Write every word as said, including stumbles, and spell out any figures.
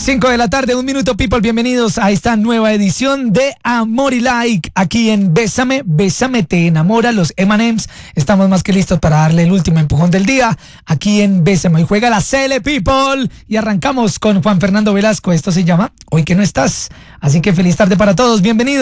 cinco de la tarde, un minuto, people. Bienvenidos a esta nueva edición de Amor y Like aquí en Bésame, Bésame te enamora, los eme and eme's. Estamos más que listos para darle el último empujón del día aquí en Bésame. Hoy juega la C L, people. Y arrancamos con Juan Fernando Velasco. Esto se llama Hoy que no estás. Así que feliz tarde para todos. Bienvenidos.